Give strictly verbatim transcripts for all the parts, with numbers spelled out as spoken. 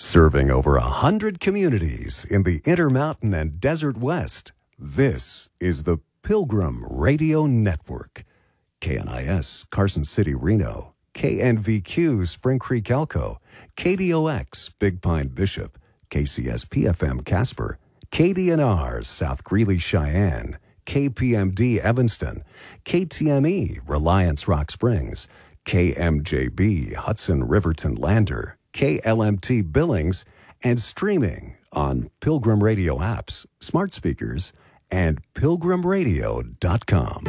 Serving over a hundred communities in the Intermountain and Desert West, this is the Pilgrim Radio Network. K N I S, Carson City, Reno. K N V Q, Spring Creek, Elko. K D O X, Big Pine, Bishop. K C S P F M, Casper. K D N R, South Greeley, Cheyenne. K P M D, Evanston. K T M E, Reliance, Rock Springs. K M J B, Hudson, Riverton, Lander. K L M T, Billings, and streaming on Pilgrim Radio apps, smart speakers, and pilgrim radio dot com.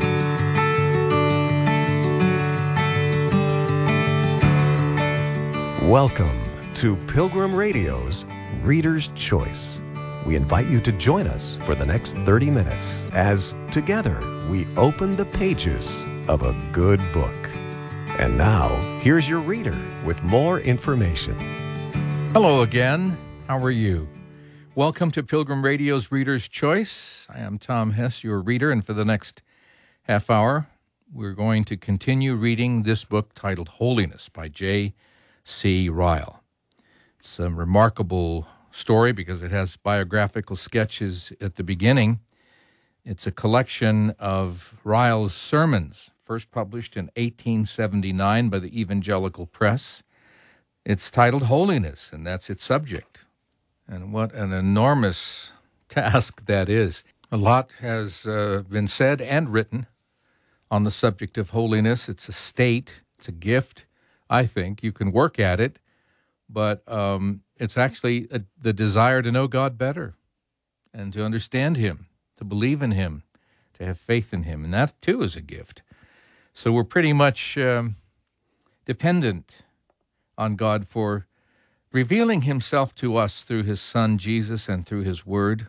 Welcome to Pilgrim Radio's Reader's Choice. We invite you to join us for the next thirty minutes as together we open the pages of a good book. And now, here's your reader with more information. Hello again. How are you? Welcome to Pilgrim Radio's Reader's Choice. I am Tom Hess, your reader, and for the next half hour, we're going to continue reading this book titled Holiness by J C Ryle. It's a remarkable story because it has biographical sketches at the beginning. It's a collection of Ryle's sermons, first published in eighteen seventy-nine by the Evangelical Press. It's titled Holiness, and that's its subject. And what an enormous task that is. A lot has uh, been said and written on the subject of holiness. It's a state, it's a gift, I think. You can work at it, but um, it's actually a, the desire to know God better and to understand Him, to believe in Him, to have faith in Him. And that, too, is a gift. So we're pretty much um, dependent on God for revealing Himself to us through His Son, Jesus, and through His Word.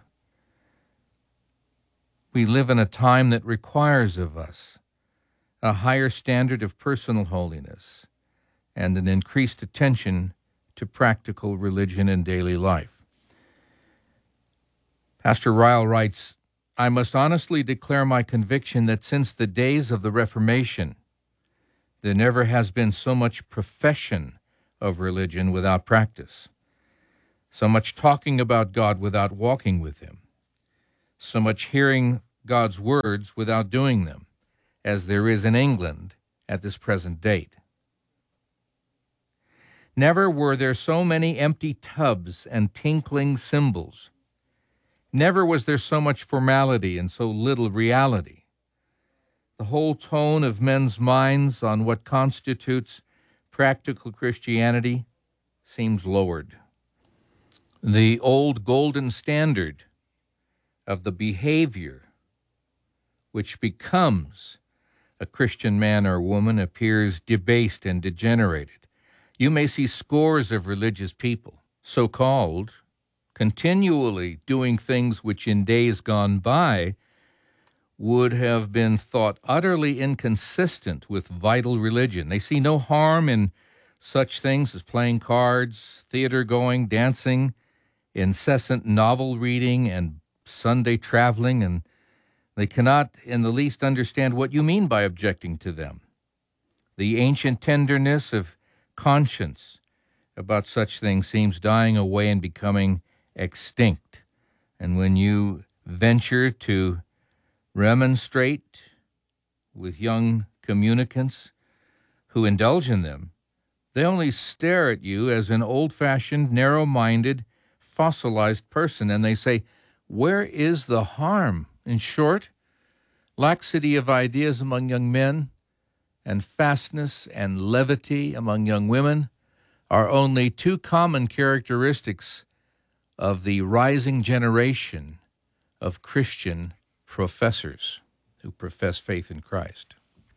We live in a time that requires of us a higher standard of personal holiness and an increased attention to practical religion and daily life. Pastor Ryle writes, I must honestly declare my conviction that since the days of the Reformation, there never has been so much profession of religion without practice, so much talking about God without walking with Him, so much hearing God's words without doing them, as there is in England at this present date. Never were there so many empty tubs and tinkling cymbals. Never was there so much formality and so little reality. The whole tone of men's minds on what constitutes practical Christianity seems lowered. The old golden standard of the behavior which becomes a Christian man or woman appears debased and degenerated. You may see scores of religious people, so-called, continually doing things which in days gone by would have been thought utterly inconsistent with vital religion. They see no harm in such things as playing cards, theater-going, dancing, incessant novel reading, and Sunday traveling, and they cannot in the least understand what you mean by objecting to them. The ancient tenderness of conscience about such things seems dying away and becoming extinct. And when you venture to remonstrate with young communicants who indulge in them, they only stare at you as an old-fashioned, narrow-minded, fossilized person, and they say, where is the harm? In short, laxity of ideas among young men and fastness and levity among young women are only two common characteristics of the rising generation of Christian professors who profess faith in Christ.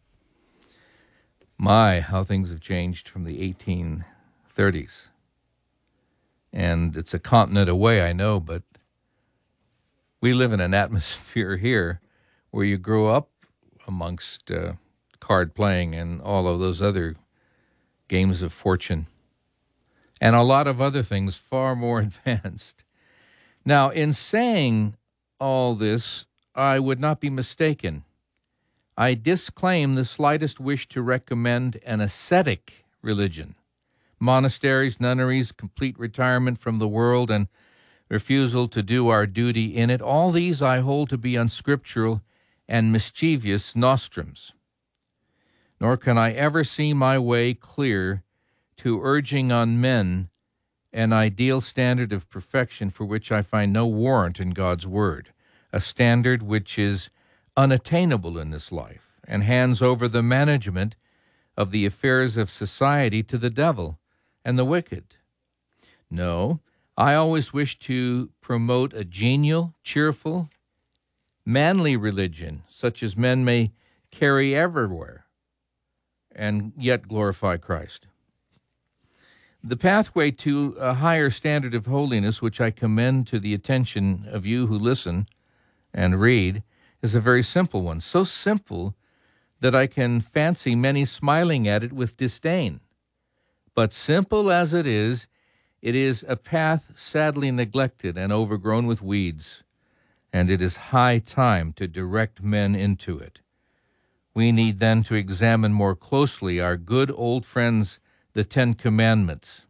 My, how things have changed from the eighteen thirties. And it's a continent away, I know, but we live in an atmosphere here where you grow up amongst uh, card playing and all of those other games of fortune and a lot of other things far more advanced. Now, in saying all this, I would not be mistaken. I disclaim the slightest wish to recommend an ascetic religion. monasteries, nunneries, complete retirement from the world, and refusal to do our duty in it, all these I hold to be unscriptural and mischievous nostrums. Nor can I ever see my way clear to urging on men an ideal standard of perfection for which I find no warrant in God's Word, a standard which is unattainable in this life and hands over the management of the affairs of society to the devil and the wicked. No, I always wish to promote a genial, cheerful, manly religion, such as men may carry everywhere and yet glorify Christ. The pathway to a higher standard of holiness, which I commend to the attention of you who listen and read, is a very simple one, so simple that I can fancy many smiling at it with disdain. But simple as it is, it is a path sadly neglected and overgrown with weeds, and it is high time to direct men into it. We need then to examine more closely our good old friends, the Ten Commandments.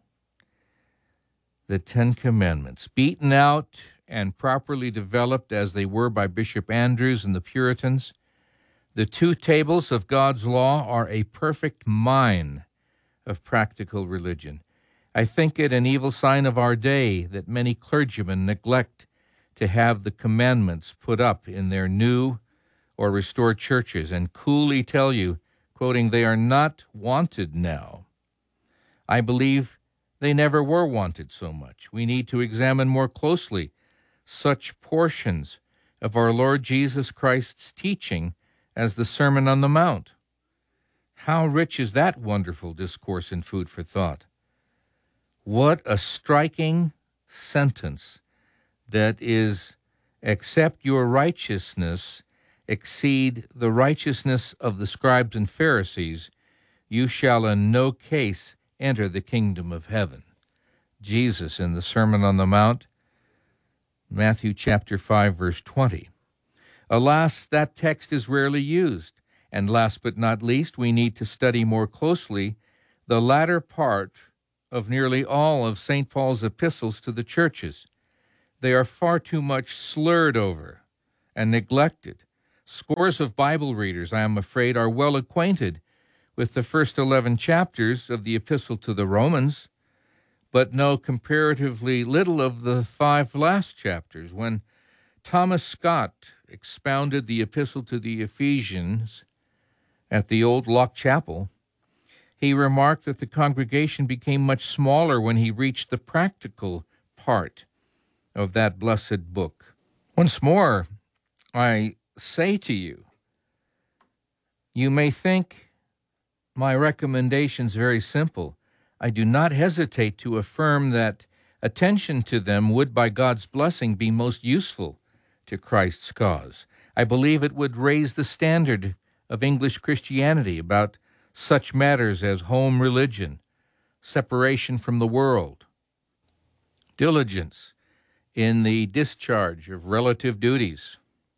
The Ten Commandments, beaten out and properly developed as they were by Bishop Andrews and the Puritans, the two tables of God's law are a perfect mine of practical religion. I think it an evil sign of our day that many clergymen neglect to have the commandments put up in their new or restored churches and coolly tell you, quoting, they are not wanted now. I believe they never were wanted so much. We need to examine more closely such portions of our Lord Jesus Christ's teaching as the Sermon on the Mount. How rich is that wonderful discourse and food for thought? What a striking sentence that is, except your righteousness exceed the righteousness of the scribes and Pharisees, you shall in no case enter the kingdom of heaven. Jesus in the Sermon on the Mount, Matthew chapter five, verse twenty. Alas, that text is rarely used. And last but not least, we need to study more closely the latter part of nearly all of Saint Paul's epistles to the churches. They are far too much slurred over and neglected. Scores of Bible readers, I am afraid, are well acquainted with the first eleven chapters of the epistle to the Romans, but know comparatively little of the five last chapters. When Thomas Scott expounded the epistle to the Ephesians at the old Lock Chapel, he remarked that the congregation became much smaller when he reached the practical part of that blessed book. Once more, I say to you, you may think my recommendations very simple. I do not hesitate to affirm that attention to them would, by God's blessing, be most useful to Christ's cause. I believe it would raise the standard of English Christianity about such matters as home religion, separation from the world, diligence in the discharge of relative duties,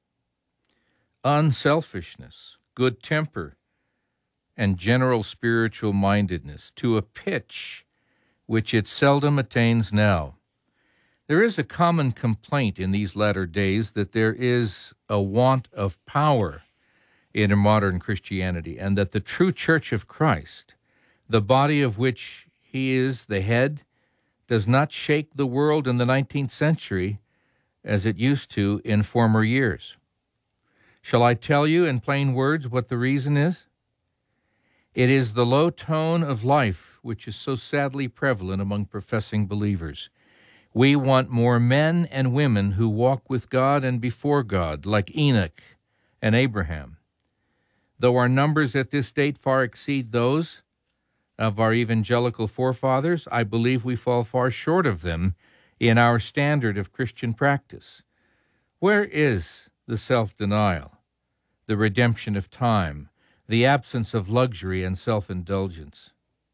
unselfishness, good temper, and general spiritual mindedness to a pitch which it seldom attains now. There is a common complaint in these latter days that there is a want of power in modern Christianity, and that the true Church of Christ, the body of which he is the head, does not shake the world in the nineteenth century as it used to in former years. Shall I tell you in plain words what the reason is? It is the low tone of life which is so sadly prevalent among professing believers. We want more men and women who walk with God and before God, like Enoch and Abraham. Though our numbers at this date far exceed those of our evangelical forefathers, I believe we fall far short of them in our standard of Christian practice. Where is the self-denial, the redemption of time, the absence of luxury and self-indulgence,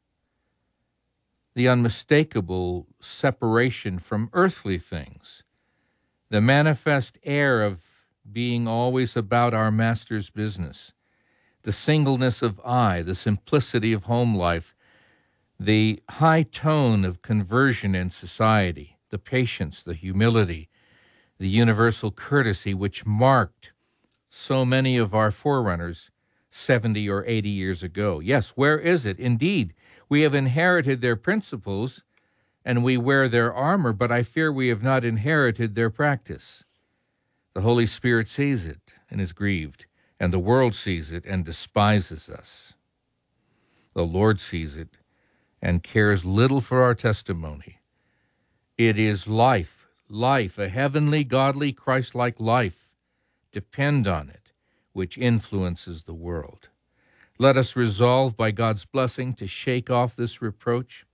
the unmistakable separation from earthly things, the manifest air of being always about our Master's business, the singleness of eye, the simplicity of home life, The high tone of conversion in society, the patience, the humility, the universal courtesy which marked so many of our forerunners seventy or eighty years ago. Yes, where is it? Indeed, we have inherited their principles and we wear their armor, but I fear we have not inherited their practice. The Holy Spirit sees it and is grieved, and the world sees it and despises us. The Lord sees it and cares little for our testimony. It is life, life, a heavenly, godly, Christ-like life. Depend on it, which influences the world. Let us resolve by God's blessing to shake off this reproach.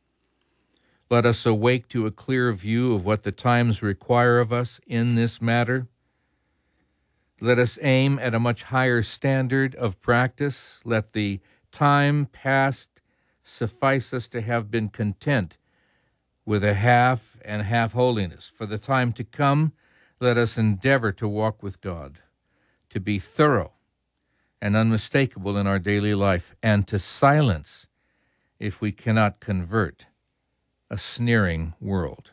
Let us awake to a clear view of what the times require of us in this matter. Let us aim at a much higher standard of practice. Let the time past suffice us to have been content with a half and half holiness. For the time to come, let us endeavor to walk with God, to be thorough and unmistakable in our daily life, and to silence, if we cannot convert, a sneering world.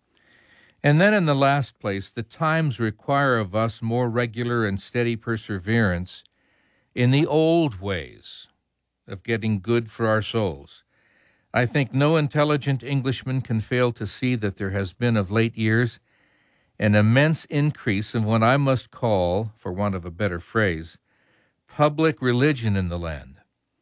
And then in the last place, the times require of us more regular and steady perseverance in the old ways of getting good for our souls. I think no intelligent Englishman can fail to see that there has been of late years an immense increase in what I must call, for want of a better phrase, public religion in the land.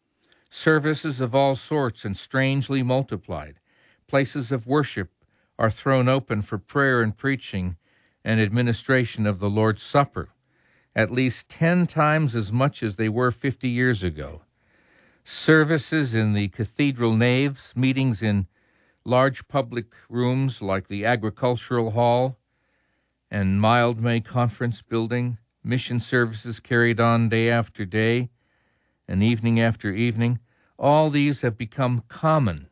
Services of all sorts and strangely multiplied. Places of worship are thrown open for prayer and preaching and administration of the Lord's Supper, at least ten times as much as they were fifty years ago. Services in the cathedral naves, meetings in large public rooms like the Agricultural Hall and Mildmay Conference Building, mission services carried on day after day and evening after evening, all these have become common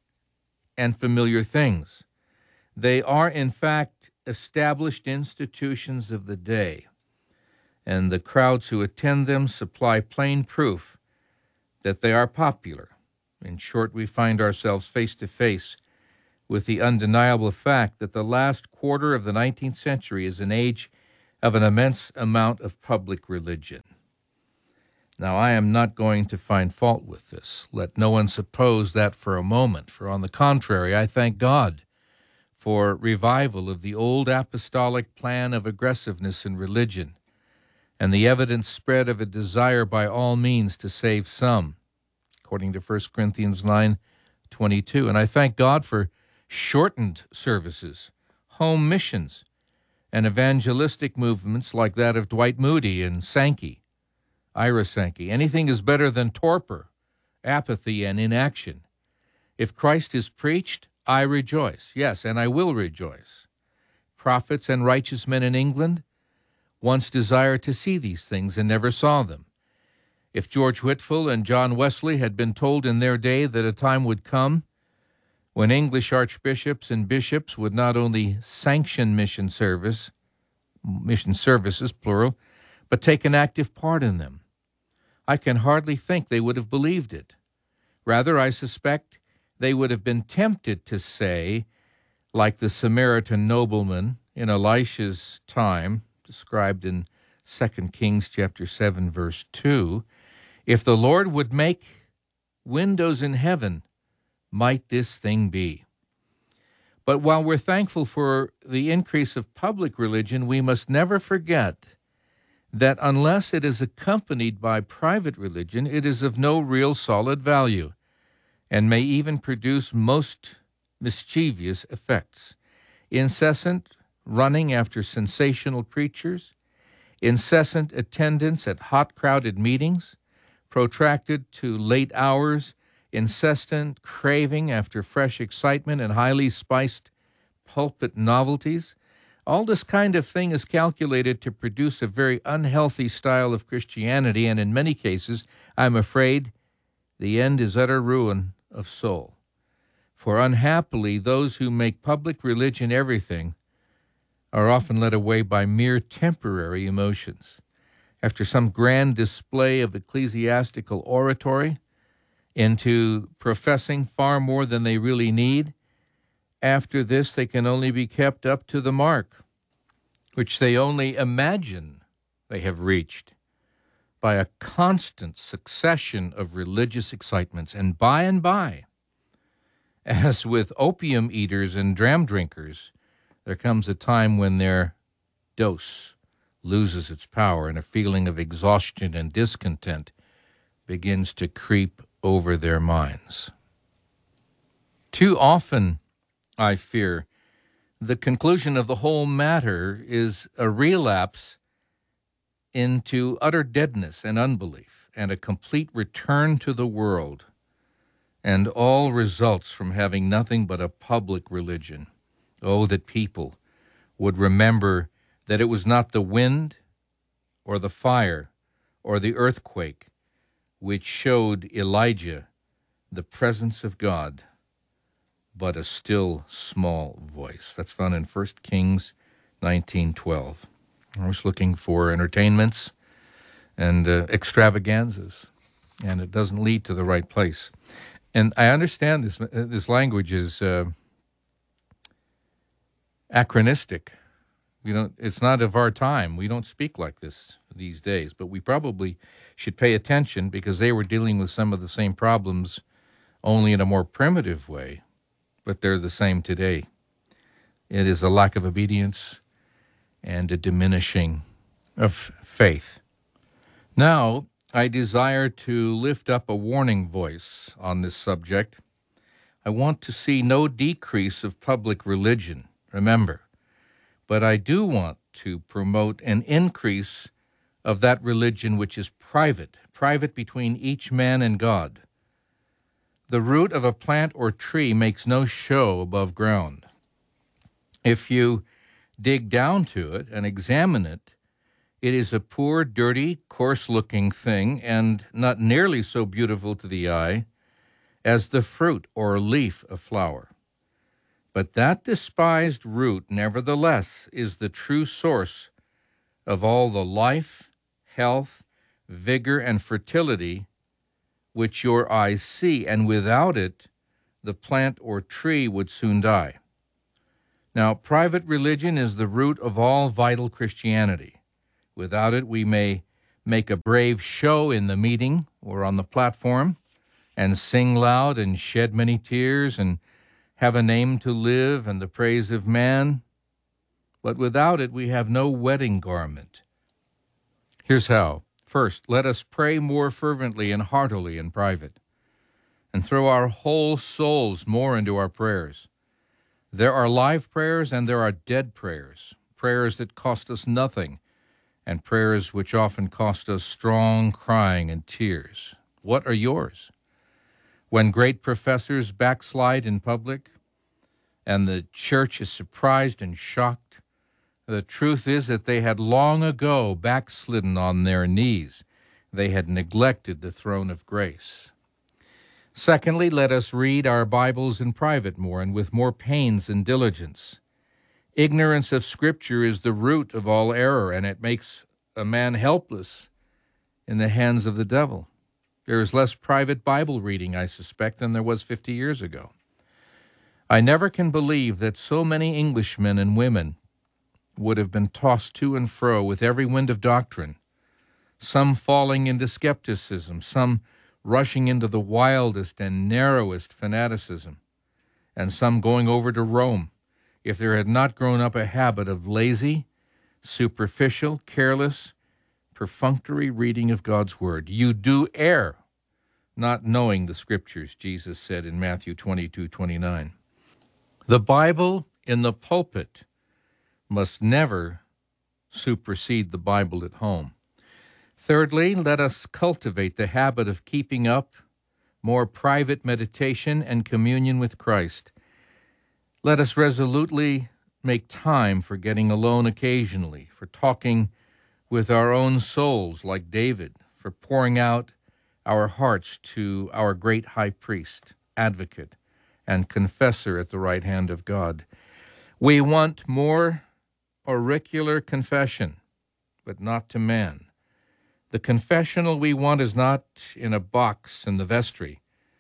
and familiar things. They are, in fact, established institutions of the day, and the crowds who attend them supply plain proof that they are popular. In short, we find ourselves face to face with the undeniable fact that the last quarter of the nineteenth century is an age of an immense amount of public religion. Now, I am not going to find fault with this. Let no one suppose that for a moment, for on the contrary, I thank God for revival of the old apostolic plan of aggressiveness in religion and the evident spread of a desire by all means to save some, according to First Corinthians nine twenty-two. And I thank God for shortened services, home missions, and evangelistic movements like that of Dwight Moody and Sankey, Ira Sankey. Anything is better than torpor, apathy, and inaction. If Christ is preached, I rejoice. Yes, and I will rejoice. Prophets and righteous men in England once desired to see these things and never saw them. If George Whitefield and John Wesley had been told in their day that a time would come when English archbishops and bishops would not only sanction mission service, mission services, plural, but take an active part in them, I can hardly think they would have believed it. Rather, I suspect they would have been tempted to say, like the Samaritan nobleman in Elisha's time, described in Second Kings chapter seven, verse two, if the Lord would make windows in heaven, might this thing be? But while we're thankful for the increase of public religion, we must never forget that unless it is accompanied by private religion, it is of no real solid value, and may even produce most mischievous effects. Incessant running after sensational preachers, incessant attendance at hot crowded meetings, protracted to late hours, incessant craving after fresh excitement and highly spiced pulpit novelties, all this kind of thing is calculated to produce a very unhealthy style of Christianity, and in many cases, I'm afraid, the end is utter ruin of soul. For unhappily, those who make public religion everything are often led away by mere temporary emotions. After some grand display of ecclesiastical oratory into professing far more than they really need. After this, they can only be kept up to the mark, which they only imagine they have reached, by a constant succession of religious excitements. And by and by, as with opium eaters and dram drinkers, there comes a time when their dose loses its power and a feeling of exhaustion and discontent begins to creep over their minds. Too often, I fear, the conclusion of the whole matter is a relapse into utter deadness and unbelief and a complete return to the world, and all results from having nothing but a public religion. Oh, that people would remember that it was not the wind or the fire or the earthquake which showed Elijah the presence of God, but a still small voice. That's found in First Kings nineteen twelve. I was looking for entertainments and uh, extravaganzas, and it doesn't lead to the right place. And I understand this, uh, this language is uh, anachronistic. We don't, it's not of our time. We don't speak like this these days, but we probably should pay attention because they were dealing with some of the same problems, only in a more primitive way, but they're the same today. It is a lack of obedience and a diminishing of faith. Now, I desire to lift up a warning voice on this subject. I want to see no decrease of public religion, remember, but I do want to promote an increase of that religion which is private, private between each man and God. The root of a plant or tree makes no show above ground. If you dig down to it and examine it, it is a poor, dirty, coarse-looking thing and not nearly so beautiful to the eye as the fruit or leaf of flower. But that despised root, nevertheless, is the true source of all the life, health, vigor, and fertility which your eyes see, and without it, the plant or tree would soon die. Now, private religion is the root of all vital Christianity. Without it, we may make a brave show in the meeting or on the platform and sing loud and shed many tears and have a name to live and the praise of man. But without it, we have no wedding garment. Here's how. First, let us pray more fervently and heartily in private, and throw our whole souls more into our prayers. There are live prayers and there are dead prayers, prayers that cost us nothing, and prayers which often cost us strong crying and tears. What are yours? When great professors backslide in public and the church is surprised and shocked, the truth is that they had long ago backslidden on their knees. They had neglected the throne of grace. Secondly, let us read our Bibles in private more and with more pains and diligence. Ignorance of Scripture is the root of all error, and it makes a man helpless in the hands of the devil. There is less private Bible reading, I suspect, than there was fifty years ago. I never can believe that so many Englishmen and women would have been tossed to and fro with every wind of doctrine, some falling into skepticism, some rushing into the wildest and narrowest fanaticism, and some going over to Rome, if there had not grown up a habit of lazy, superficial, careless, perfunctory reading of God's Word. You do err, not knowing the Scriptures, Jesus said in Matthew twenty-two twenty-nine. The Bible in the pulpit must never supersede the Bible at home. Thirdly, let us cultivate the habit of keeping up more private meditation and communion with Christ. Let us resolutely make time for getting alone occasionally, for talking with our own souls like David, for pouring out our hearts to our great high priest, advocate, and confessor at the right hand of God. We want more auricular confession, but not to man. The confessional we want is not in a box in the vestry,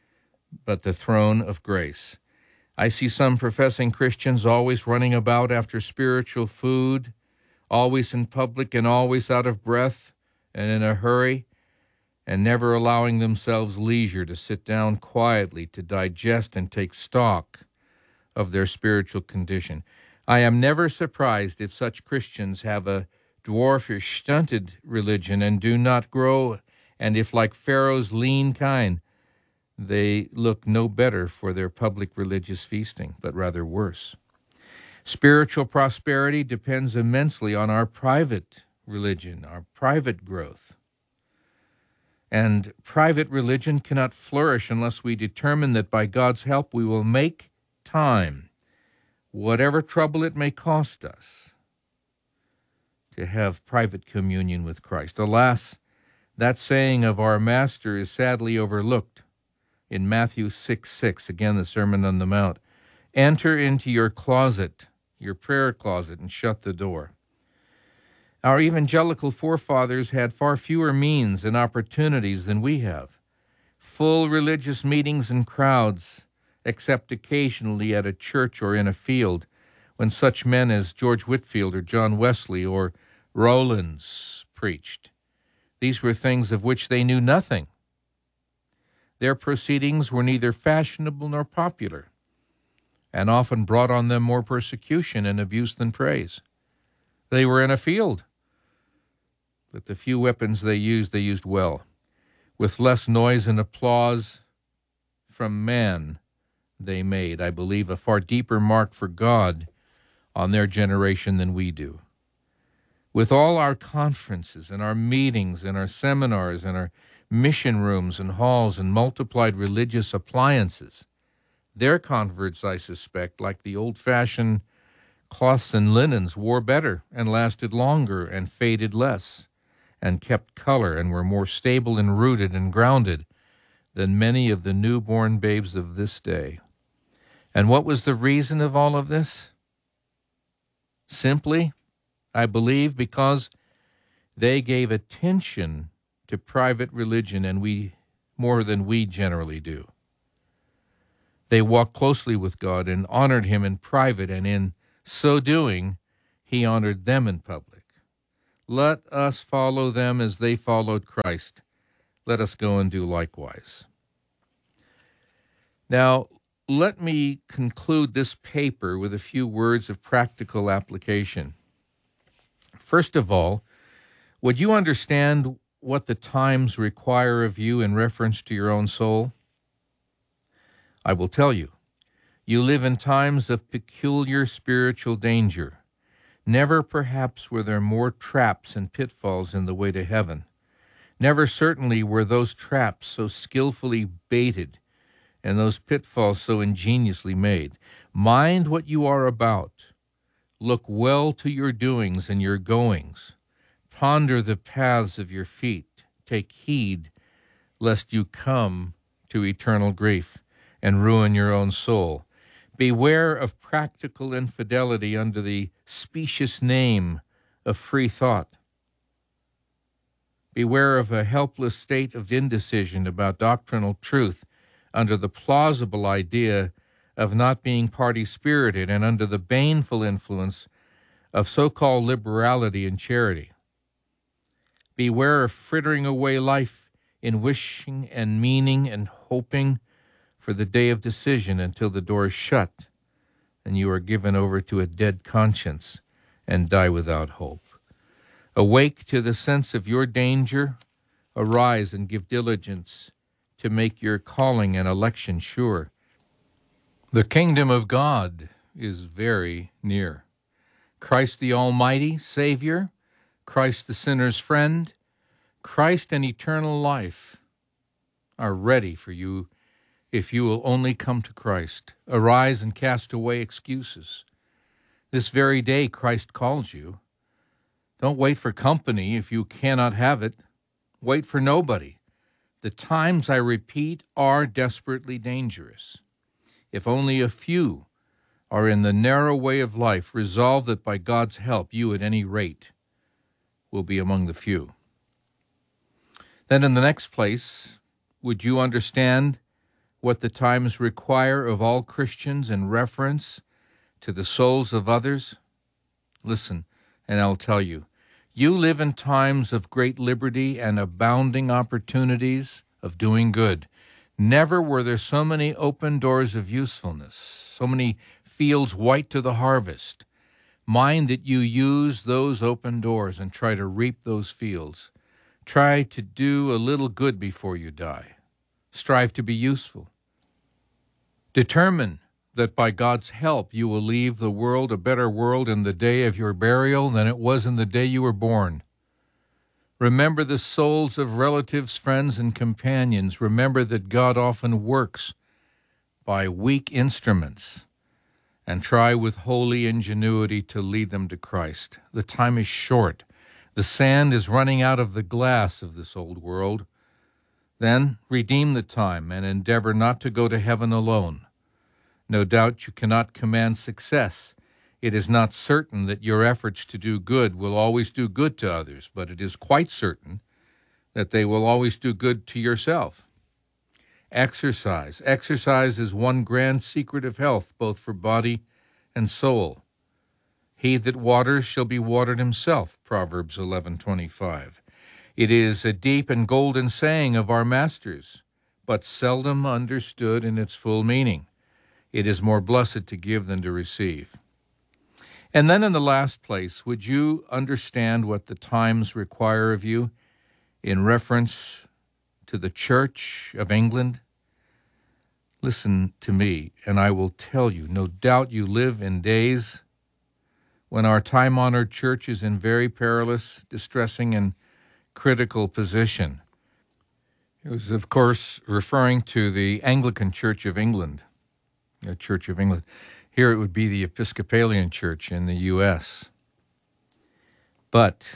but the throne of grace. I see some professing Christians always running about after spiritual food, always in public and always out of breath and in a hurry, and never allowing themselves leisure to sit down quietly to digest and take stock of their spiritual condition. I am never surprised if such Christians have a dwarfish, stunted religion and do not grow, and if, like Pharaoh's lean kine, they look no better for their public religious feasting, but rather worse. Spiritual prosperity depends immensely on our private religion, our private growth. And private religion cannot flourish unless we determine that by God's help we will make time, whatever trouble it may cost us, to have private communion with Christ. Alas, that saying of our Master is sadly overlooked in Matthew six six, again the Sermon on the Mount. Enter into your closet, your prayer closet, and shut the door. Our evangelical forefathers had far fewer means and opportunities than we have. Full religious meetings and crowds, except occasionally at a church or in a field, when such men as George Whitefield or John Wesley or Rowlands preached. These were things of which they knew nothing. Their proceedings were neither fashionable nor popular, and often brought on them more persecution and abuse than praise. They were in a field, but the few weapons they used, they used well, with less noise and applause from man they made, I believe, a far deeper mark for God on their generation than we do. With all our conferences and our meetings and our seminars and our mission rooms and halls and multiplied religious appliances, their converts, I suspect, like the old-fashioned cloths and linens, wore better and lasted longer and faded less and kept color and were more stable and rooted and grounded than many of the newborn babes of this day. And what was the reason of all of this? Simply, I believe, because they gave attention to private religion, and we more than we generally do. They walked closely with God and honored him in private, and in so doing, he honored them in public. Let us follow them as they followed Christ. Let us go and do likewise. Now, let me conclude this paper with a few words of practical application. First of all, would you understand what the times require of you in reference to your own soul? I will tell you. You live in times of peculiar spiritual danger. Never perhaps were there more traps and pitfalls in the way to heaven. Never certainly were those traps so skillfully baited and those pitfalls so ingeniously made. Mind what you are about. Look well to your doings and your goings. Ponder the paths of your feet. Take heed lest you come to eternal grief and ruin your own soul. Beware of practical infidelity under the specious name of free thought. Beware of a helpless state of indecision about doctrinal truth under the plausible idea of not being party-spirited and under the baneful influence of so-called liberality and charity. Beware of frittering away life in wishing and meaning and hoping for the day of decision until the door is shut and you are given over to a dead conscience and die without hope. Awake to the sense of your danger, arise and give diligence to make your calling and election sure. The kingdom of God is very near. Christ the Almighty Savior, Christ the sinner's friend, Christ and eternal life are ready for you if you will only come to Christ. Arise and cast away excuses. This very day Christ calls you. Don't wait for company if you cannot have it. Wait for nobody. The times, I repeat, are desperately dangerous. If only a few are in the narrow way of life, resolve that by God's help you at any rate will be among the few. Then in the next place, would you understand what the times require of all Christians in reference to the souls of others? Listen, and I'll tell you. You live in times of great liberty and abounding opportunities of doing good. Never were there so many open doors of usefulness, so many fields white to the harvest. Mind that you use those open doors and try to reap those fields. Try to do a little good before you die. Strive to be useful. Determine that by God's help you will leave the world a better world in the day of your burial than it was in the day you were born. Remember the souls of relatives, friends, and companions. Remember that God often works by weak instruments, and try with holy ingenuity to lead them to Christ. The time is short. The sand is running out of the glass of this old world. Then redeem the time and endeavor not to go to heaven alone. No doubt you cannot command success. It is not certain that your efforts to do good will always do good to others, but it is quite certain that they will always do good to yourself. Exercise. Exercise is one grand secret of health, both for body and soul. He that waters shall be watered himself, Proverbs eleven twenty-five. It is a deep and golden saying of our masters, but seldom understood in its full meaning. It is more blessed to give than to receive. And then in the last place, would you understand what the times require of you in reference to the Church of England? Listen to me, and I will tell you, no doubt you live in days when our time-honored church is in very perilous, distressing, and critical position. It was, of course, referring to the Anglican Church of England, the Church of England. Here it would be the Episcopalian Church in the U S But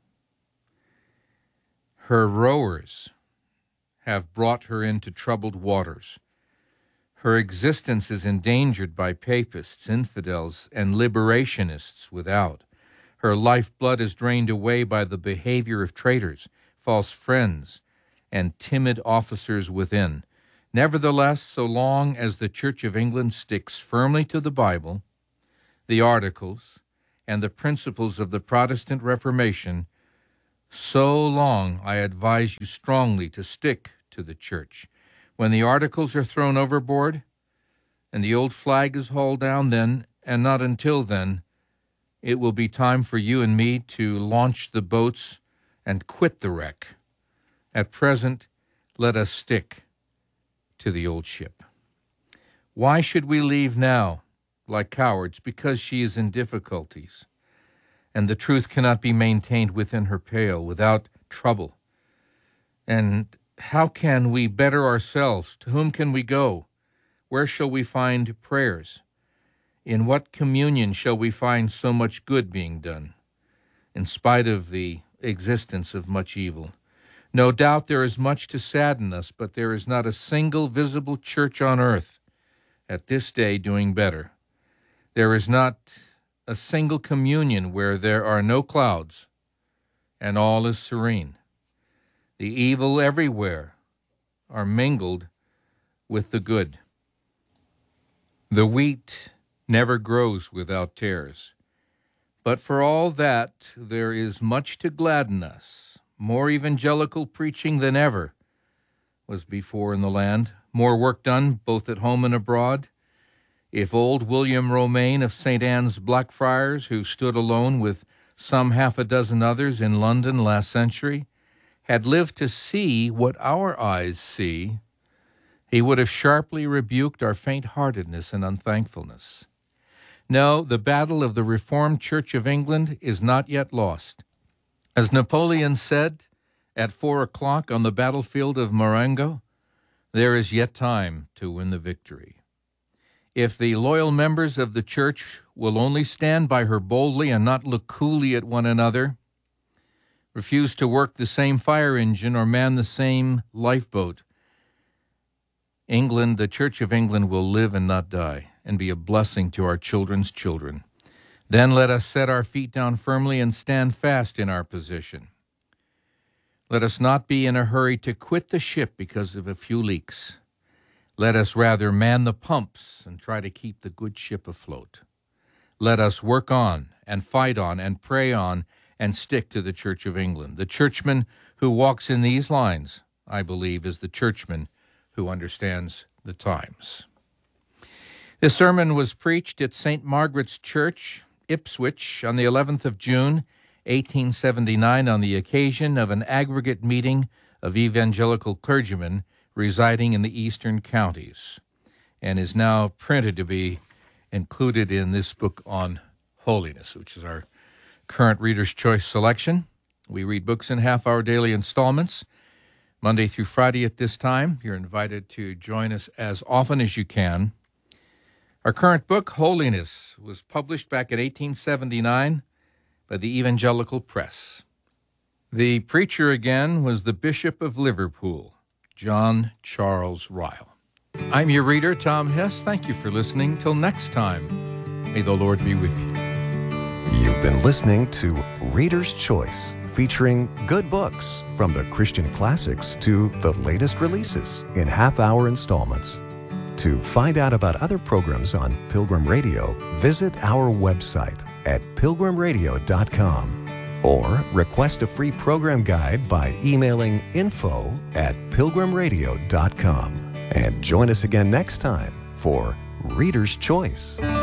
her rowers have brought her into troubled waters. Her existence is endangered by papists, infidels, and liberationists without. Her lifeblood is drained away by the behavior of traitors, false friends, and timid officers within. Nevertheless, so long as the Church of England sticks firmly to the Bible, the Articles, and the principles of the Protestant Reformation, so long I advise you strongly to stick to the Church. When the Articles are thrown overboard and the old flag is hauled down, then, and not until then, it will be time for you and me to launch the boats and quit the wreck. At present, let us stick to the old ship. Why should we leave now like cowards? Because she is in difficulties, and the truth cannot be maintained within her pale without trouble. And how can we better ourselves? To whom can we go? Where shall we find prayers? In what communion shall we find so much good being done, in spite of the existence of much evil? No doubt there is much to sadden us, but there is not a single visible church on earth at this day doing better. There is not a single communion where there are no clouds and all is serene. The evil everywhere are mingled with the good. The wheat never grows without tares. But for all that, there is much to gladden us. More evangelical preaching than ever was before in the land. More work done, both at home and abroad. If old William Romaine of Saint Anne's Blackfriars, who stood alone with some half a dozen others in London last century, had lived to see what our eyes see, he would have sharply rebuked our faint-heartedness and unthankfulness. No, the battle of the Reformed Church of England is not yet lost. As Napoleon said at four o'clock on the battlefield of Marengo, there is yet time to win the victory. If the loyal members of the church will only stand by her boldly and not look coolly at one another, refuse to work the same fire engine or man the same lifeboat, England, the Church of England, will live and not die and be a blessing to our children's children. Then let us set our feet down firmly and stand fast in our position. Let us not be in a hurry to quit the ship because of a few leaks. Let us rather man the pumps and try to keep the good ship afloat. Let us work on and fight on and pray on and stick to the Church of England. The churchman who walks in these lines, I believe, is the churchman who understands the times. This sermon was preached at Saint Margaret's Church, Ipswich, on the eleventh of June, eighteen seventy-nine, on the occasion of an aggregate meeting of evangelical clergymen residing in the eastern counties, and is now printed to be included in this book on holiness, which is our current Reader's Choice selection. We read books in half-hour daily installments, Monday through Friday at this time. You're invited to join us as often as you can. Our current book, Holiness, was published back in eighteen seventy-nine by the Evangelical Press. The preacher again was the Bishop of Liverpool, John Charles Ryle. I'm your reader, Tom Hess. Thank you for listening. Till next time, may the Lord be with you. You've been listening to Reader's Choice, featuring good books from the Christian classics to the latest releases in half-hour installments. To find out about other programs on Pilgrim Radio, visit our website at pilgrim radio dot com or request a free program guide by emailing info at pilgrim radio dot com. And join us again next time for Reader's Choice.